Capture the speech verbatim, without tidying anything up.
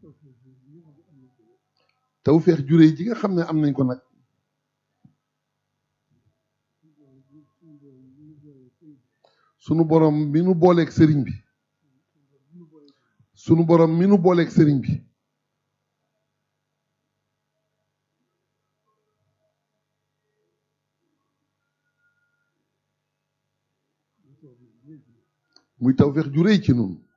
tawfeex ju réy ji nga xam ne am nañ ko nag sunu borom mi nu booleeg sëriñ bi sunu borom mi nu booleeg sëriñ bi muy tawfeex ju réy ci nun